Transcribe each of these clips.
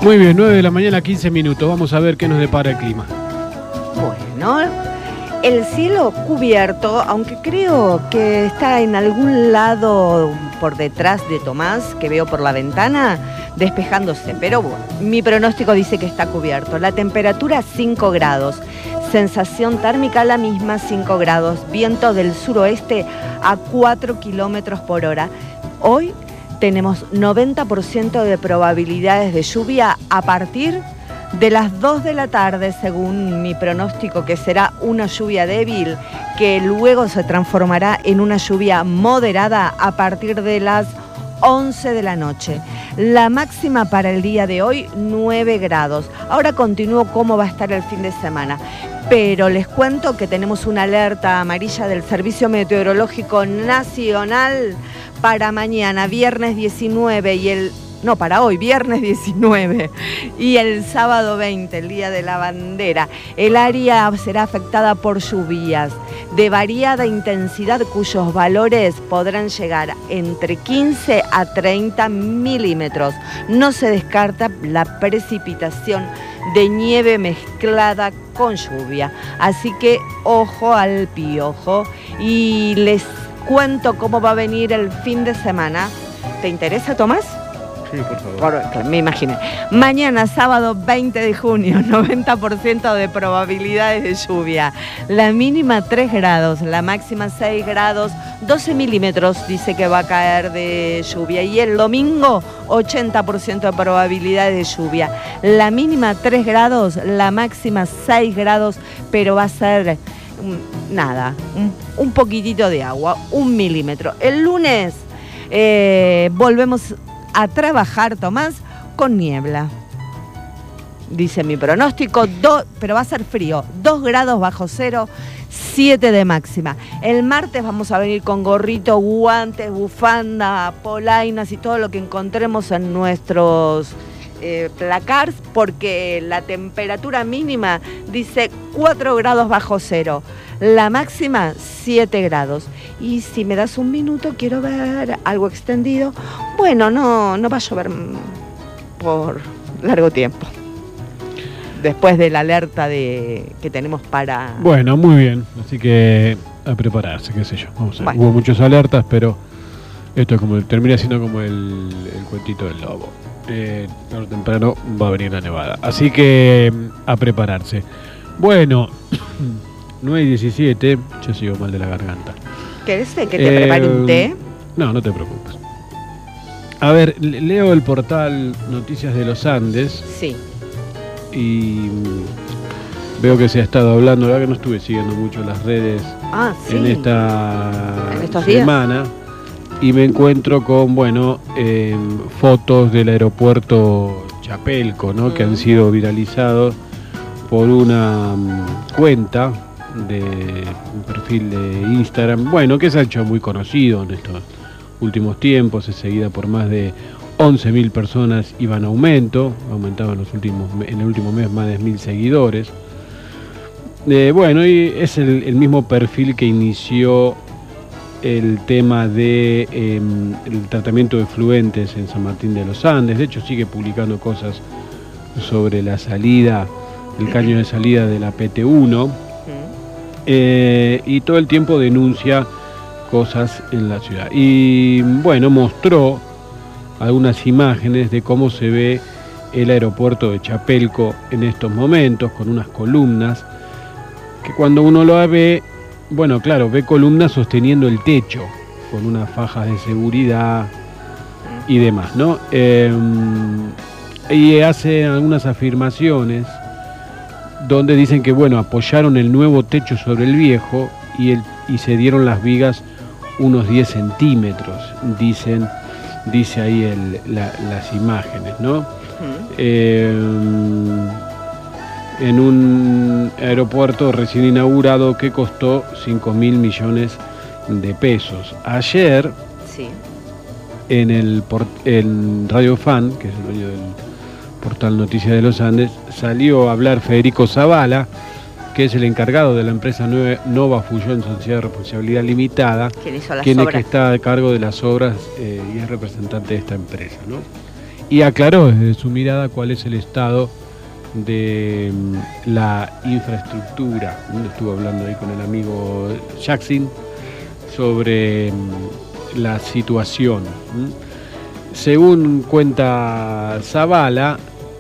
Muy bien, 9 de la mañana, 15 minutos. Vamos a ver qué nos depara el clima. Bueno, el cielo cubierto, aunque creo que está en algún lado por detrás de Tomás, que veo por la ventana, despejándose. Pero bueno, mi pronóstico dice que está cubierto. La temperatura 5 grados. Sensación térmica la misma, 5 grados. Viento del suroeste a 4 kilómetros por hora. Hoy tenemos 90% de probabilidades de lluvia a partir de las 2 de la tarde, según mi pronóstico, que será una lluvia débil, que luego se transformará en una lluvia moderada a partir de las 11 de la noche. La máxima para el día de hoy, 9 grados. Ahora continúo cómo va a estar el fin de semana. Pero les cuento que tenemos una alerta amarilla del Servicio Meteorológico Nacional para mañana, viernes 19, para hoy, viernes 19, y el sábado 20, el Día de la Bandera. El área será afectada por lluvias de variada intensidad, cuyos valores podrán llegar entre 15 a 30 milímetros. No se descarta la precipitación de nieve mezclada con lluvia. Así que ojo al piojo. Y les cuento cómo va a venir el fin de semana. ¿Te interesa, Tomás? Sí, por favor. Me imaginé. Mañana, sábado 20 de junio, 90% de probabilidades de lluvia. La mínima 3 grados, la máxima 6 grados, 12 milímetros dice que va a caer de lluvia. Y el domingo, 80% de probabilidades de lluvia. La mínima 3 grados, la máxima 6 grados, pero va a ser nada, un poquitito de agua, 1 milímetro. El lunes volvemos a trabajar, Tomás, con niebla. Dice mi pronóstico, pero va a ser frío, 2 grados bajo cero, 7 de máxima. El martes vamos a venir con gorrito, guantes, bufanda, polainas y todo lo que encontremos en nuestros placars, porque la temperatura mínima dice 4 grados bajo cero, la máxima 7 grados. Y si me das un minuto, quiero ver algo extendido. Bueno, no va a llover por largo tiempo, después de la alerta que tenemos para... Bueno, muy bien, así que a prepararse, qué sé yo. Vamos a ver. Bueno. Hubo muchas alertas, pero esto es termina siendo como el cuentito del lobo. Tarde o temprano va a venir la nevada, así que a prepararse. Bueno, 9:17, yo sigo mal de la garganta. ¿Querés que te prepare un té? No te preocupes. A ver, leo el portal Noticias de los Andes. Sí. Y veo que se ha estado hablando, la verdad que no estuve siguiendo mucho las redes Sí. en estos semana. días. Y me encuentro con, fotos del aeropuerto Chapelco, ¿no? Que han sido viralizados por una cuenta de un perfil de Instagram, que se ha hecho muy conocido en estos últimos tiempos, es seguida por más de 11.000 personas, iba en aumento, aumentaba en el último mes más de 1.000 seguidores. Y es el mismo perfil que inició el tema de el tratamiento de efluentes en San Martín de los Andes. De hecho, sigue publicando cosas sobre la salida, el caño de salida de la PT1, y todo el tiempo denuncia cosas en la ciudad. Y mostró algunas imágenes de cómo se ve el aeropuerto de Chapelco en estos momentos, con unas columnas, que cuando uno lo ve, ve columnas sosteniendo el techo, con unas fajas de seguridad y demás, ¿no? Y hace algunas afirmaciones donde dicen que, apoyaron el nuevo techo sobre el viejo y se dieron las vigas unos 10 centímetros, dice ahí las imágenes, ¿no? En un aeropuerto recién inaugurado que costó 5.000 millones de pesos. Ayer, sí, en Radio Fan, que es el dueño del portal Noticias de los Andes, salió a hablar Federico Zavala, que es el encargado de la empresa Nova Fusion, Sociedad de Responsabilidad Limitada, quien es que está a cargo de las obras y es representante de esta empresa, ¿no? y aclaró desde su mirada cuál es el estado de la infraestructura. Estuvo hablando ahí con el amigo Jackson sobre la situación. Según cuenta Zavala,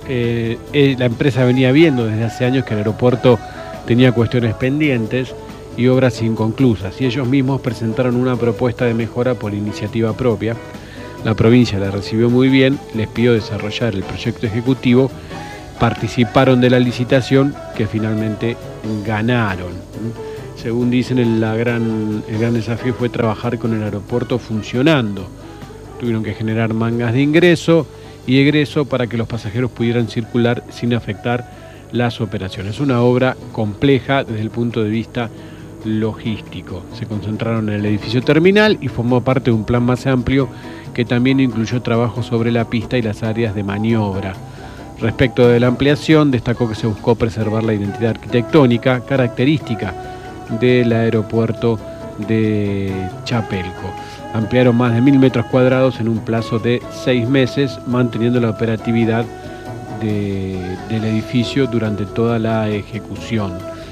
la empresa venía viendo desde hace años que el aeropuerto tenía cuestiones pendientes y obras inconclusas, y ellos mismos presentaron una propuesta de mejora por iniciativa propia. La provincia la recibió muy bien, les pidió desarrollar el proyecto ejecutivo, participaron de la licitación que finalmente ganaron. Según dicen, el gran desafío fue trabajar con el aeropuerto funcionando. Tuvieron que generar mangas de ingreso y egreso para que los pasajeros pudieran circular sin afectar las operaciones. Una obra compleja desde el punto de vista logístico. Se concentraron en el edificio terminal y formó parte de un plan más amplio que también incluyó trabajo sobre la pista y las áreas de maniobra. Respecto de la ampliación, destacó que se buscó preservar la identidad arquitectónica característica del aeropuerto de Chapelco. Ampliaron más de 1000 metros cuadrados en un plazo de 6 meses, manteniendo la operatividad del edificio durante toda la ejecución.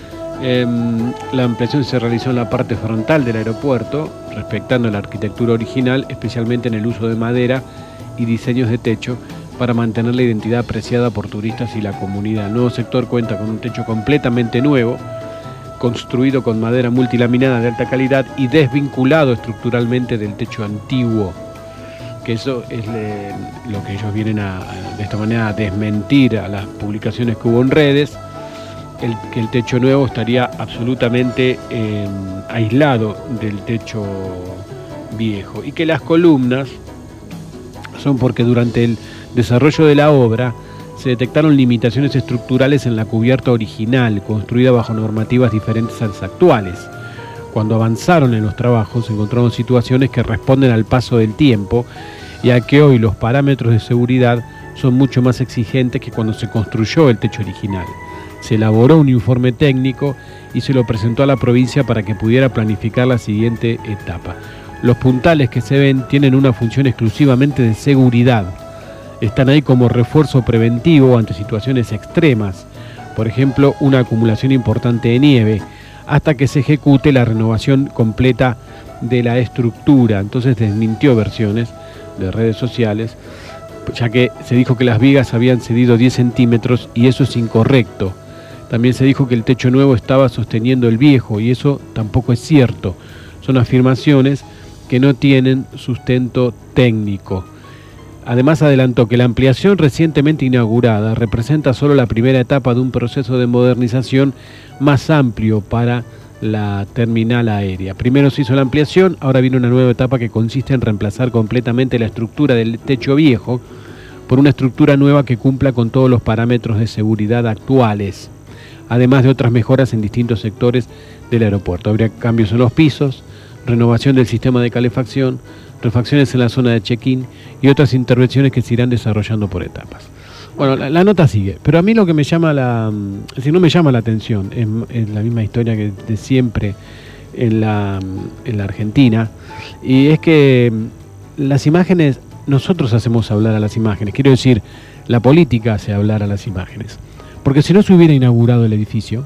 La ampliación se realizó en la parte frontal del aeropuerto, respetando la arquitectura original, especialmente en el uso de madera y diseños de techo, para mantener la identidad apreciada por turistas y la comunidad. El nuevo sector cuenta con un techo completamente nuevo, construido con madera multilaminada de alta calidad y desvinculado estructuralmente del techo antiguo, que eso es lo que ellos vienen de esta manera a desmentir a las publicaciones que hubo en redes, que el techo nuevo estaría absolutamente aislado del techo viejo, y que las columnas son porque durante el desarrollo de la obra se detectaron limitaciones estructurales en la cubierta original, construida bajo normativas diferentes a las actuales. Cuando avanzaron en los trabajos, encontraron situaciones que responden al paso del tiempo y a que hoy los parámetros de seguridad son mucho más exigentes que cuando se construyó el techo original. Se elaboró un informe técnico y se lo presentó a la provincia para que pudiera planificar la siguiente etapa. Los puntales que se ven tienen una función exclusivamente de seguridad. Están ahí como refuerzo preventivo ante situaciones extremas, por ejemplo, una acumulación importante de nieve, hasta que se ejecute la renovación completa de la estructura. Entonces desmintió versiones de redes sociales, ya que se dijo que las vigas habían cedido 10 centímetros y eso es incorrecto. También se dijo que el techo nuevo estaba sosteniendo el viejo y eso tampoco es cierto. Son afirmaciones que no tienen sustento técnico. Además adelantó que la ampliación recientemente inaugurada representa solo la primera etapa de un proceso de modernización más amplio para la terminal aérea. Primero se hizo la ampliación, ahora viene una nueva etapa que consiste en reemplazar completamente la estructura del techo viejo por una estructura nueva que cumpla con todos los parámetros de seguridad actuales, además de otras mejoras en distintos sectores del aeropuerto. Habría cambios en los pisos, renovación del sistema de calefacción, refacciones en la zona de check-in y otras intervenciones que se irán desarrollando por etapas. Bueno, la nota sigue, pero a mí lo que me llama no me llama la atención, es la misma historia que de siempre en la Argentina, y es que las imágenes, nosotros hacemos hablar a las imágenes, quiero decir, la política hace hablar a las imágenes, porque si no se hubiera inaugurado el edificio,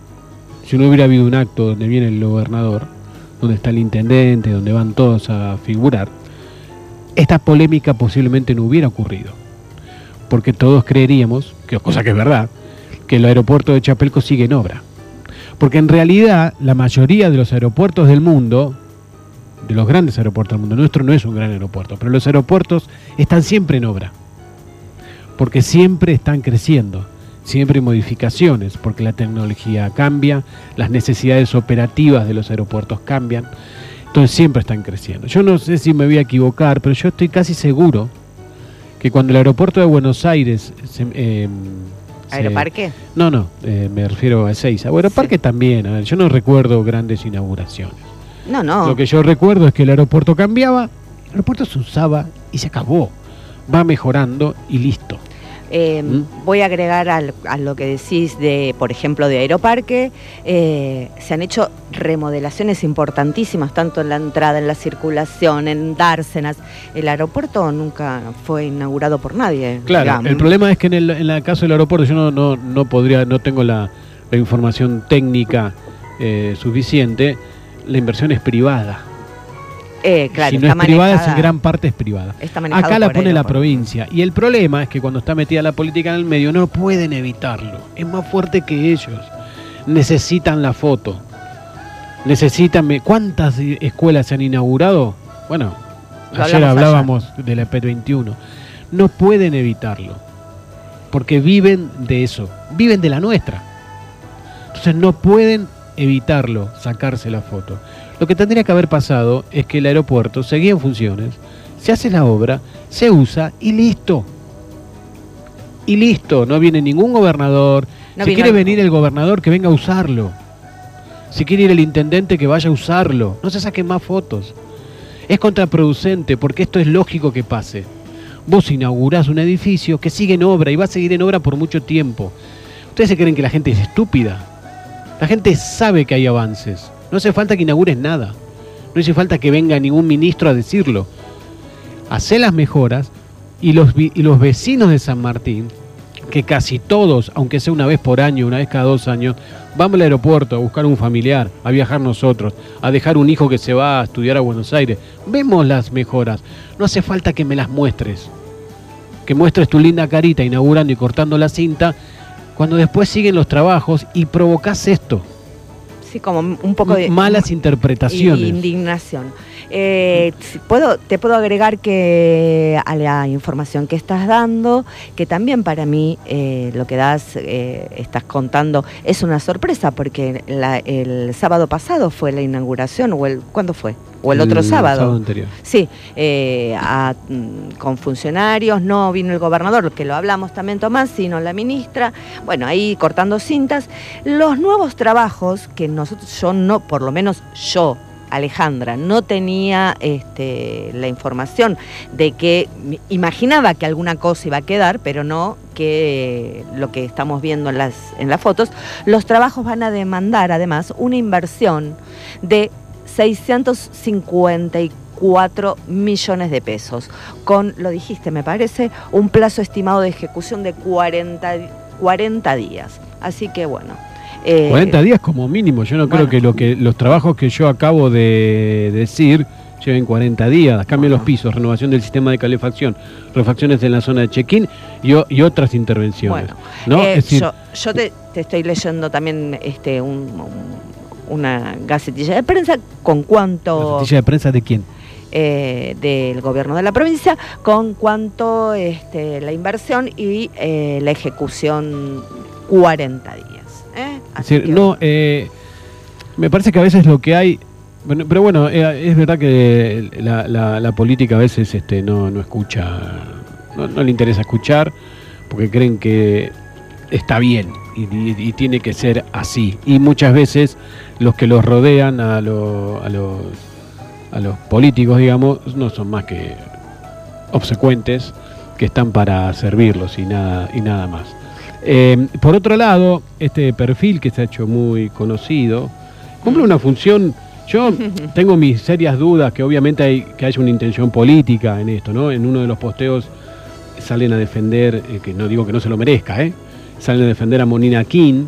si no hubiera habido un acto donde viene el gobernador, donde está el intendente, donde van todos a figurar, esta polémica posiblemente no hubiera ocurrido, porque todos creeríamos, cosa que es verdad, que el aeropuerto de Chapelco sigue en obra, porque en realidad la mayoría de los aeropuertos del mundo, de los grandes aeropuertos del mundo, nuestro no es un gran aeropuerto, pero los aeropuertos están siempre en obra, porque siempre están creciendo, siempre hay modificaciones, porque la tecnología cambia, las necesidades operativas de los aeropuertos cambian, entonces siempre están creciendo. Yo no sé si me voy a equivocar, pero yo estoy casi seguro que cuando el aeropuerto de Buenos Aires... ¿Aeroparque? No, me refiero a Ezeiza. Aeroparque sí. También, a ver, yo no recuerdo grandes inauguraciones. No. Lo que yo recuerdo es que el aeropuerto cambiaba, el aeropuerto se usaba y se acabó. Va mejorando y listo. Voy a agregar a lo que decís de, por ejemplo, de Aeroparque. Se han hecho remodelaciones importantísimas, tanto en la entrada, en la circulación, en dársenas. El aeropuerto nunca fue inaugurado por nadie. Claro, digamos. el problema es que en el caso del aeropuerto yo no tengo la información técnica suficiente. La inversión es privada. Claro, si no es privada, en gran parte es privada. Acá la pone la provincia. Y el problema es que cuando está metida la política en el medio, no pueden evitarlo. Es más fuerte que ellos. Necesitan la foto. ¿Cuántas escuelas se han inaugurado? Bueno, ayer hablábamos de la P21. No pueden evitarlo. Porque viven de eso. Viven de la nuestra. Entonces no pueden evitarlo, sacarse la foto. Lo que tendría que haber pasado es que el aeropuerto seguía en funciones, se hace la obra, se usa y listo. Y listo, no viene ningún gobernador. Si quiere venir el gobernador, que venga a usarlo. Si quiere ir el intendente, que vaya a usarlo. No se saquen más fotos. Es contraproducente, porque esto es lógico que pase. Vos inaugurás un edificio que sigue en obra y va a seguir en obra por mucho tiempo. ¿Ustedes se creen que la gente es estúpida? La gente sabe que hay avances. No hace falta que inaugures nada. No hace falta que venga ningún ministro a decirlo. Hacé las mejoras y los vecinos de San Martín, que casi todos, aunque sea una vez por año, una vez cada 2 años, vamos al aeropuerto a buscar un familiar, a viajar nosotros, a dejar un hijo que se va a estudiar a Buenos Aires. Vemos las mejoras. No hace falta que me las muestres. Que muestres tu linda carita inaugurando y cortando la cinta, cuando después siguen los trabajos y provocás esto. Sí, como un poco de malas interpretaciones. Indignación. Te puedo agregar que a la información que estás dando, que también para mí lo que estás contando es una sorpresa, porque el sábado pasado fue la inauguración, ¿cuándo fue? O el otro sábado. El sábado anterior. Sí, con funcionarios, no vino el gobernador, que lo hablamos también, Tomás, sino la ministra, bueno, ahí cortando cintas. Los nuevos trabajos que por lo menos yo, Alejandra, no tenía la información de que imaginaba que alguna cosa iba a quedar, pero no que lo que estamos viendo en las fotos. Los trabajos van a demandar además una inversión de 654 millones de pesos, con, lo dijiste me parece, un plazo estimado de ejecución de 40 días. Así que bueno. 40 días como mínimo. Yo no creo que los trabajos que yo acabo de decir lleven 40 días. Cambio los pisos, renovación del sistema de calefacción, refacciones en la zona de check-in y otras intervenciones. Bueno, ¿no? Es decir, yo te estoy leyendo también una gacetilla de prensa con cuánto... ¿Gacetilla de prensa de quién? Del gobierno de la provincia, con cuánto la inversión y la ejecución 40 días. Es decir, me parece que a veces lo que hay... Bueno, pero bueno, es verdad que la política a veces no escucha, no le interesa escuchar, porque creen que está bien y tiene que ser así. Y muchas veces los que los rodean a los políticos, digamos, no son más que obsecuentes que están para servirlos y nada más. Por otro lado, este perfil que se ha hecho muy conocido cumple una función. Yo tengo mis serias dudas que obviamente hay una intención política en esto, ¿no? En uno de los posteos salen a defender, que no digo que no se lo merezca, salen a defender a Monina King,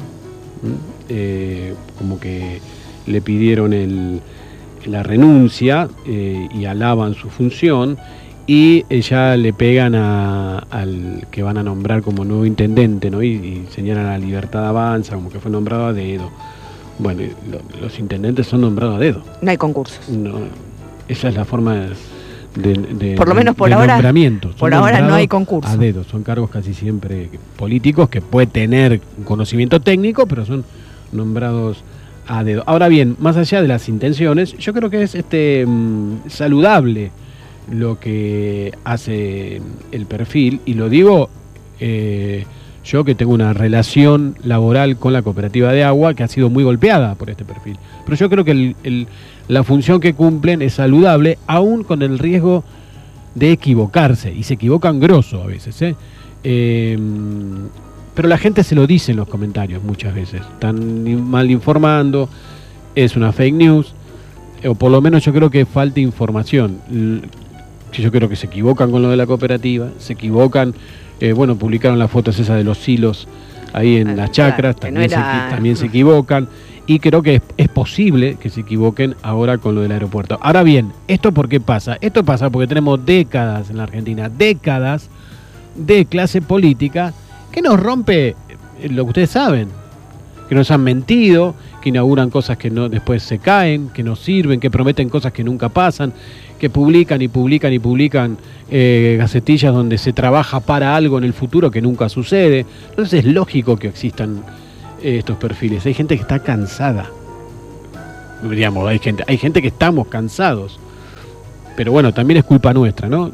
como que le pidieron la renuncia y alaban su función, y ya le pegan al que van a nombrar como nuevo intendente, ¿no? Y señalan a Libertad Avanza, como que fue nombrado a dedo. Bueno, los intendentes son nombrados a dedo. No hay concursos. No, esa es la forma de por lo menos por ahora, nombramiento. Por ahora no hay concurso. A dedo, son cargos casi siempre políticos que puede tener conocimiento técnico, pero son nombrados a dedo. Ahora bien, más allá de las intenciones, yo creo que es saludable lo que hace el perfil, y lo digo yo que tengo una relación laboral con la cooperativa de agua que ha sido muy golpeada por este perfil. Pero yo creo que la función que cumplen es saludable, aún con el riesgo de equivocarse, y se equivocan grosso a veces. Pero la gente se lo dice en los comentarios muchas veces. Están mal informando, es una fake news, o por lo menos yo creo que falta información. Yo creo que se equivocan con lo de la cooperativa, se equivocan, publicaron las fotos esas de los silos ahí en las chacras, también se equivocan, y creo que es posible que se equivoquen ahora con lo del aeropuerto. Ahora bien, ¿esto por qué pasa? Esto pasa porque tenemos décadas en la Argentina, décadas de clase política que nos rompe lo que ustedes saben, que nos han mentido, que inauguran cosas que no después se caen, que no sirven, que prometen cosas que nunca pasan, que publican gacetillas donde se trabaja para algo en el futuro que nunca sucede. Entonces es lógico que existan estos perfiles. Hay gente que está cansada, digamos, hay gente que estamos cansados, pero bueno, también es culpa nuestra, ¿no?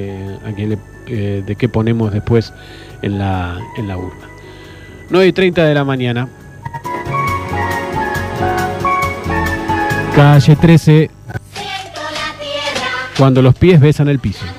De qué ponemos después en la urna. 9:30 de la mañana. Calle 13. Cuando los pies besan el piso.